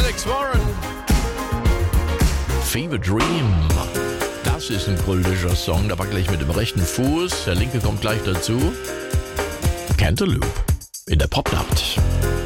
Alex Warren. Fever Dream. Das ist ein kultischer Song, der war gleich mit dem rechten Fuß. Der linke kommt gleich dazu. Cantaloupe in der Popnacht.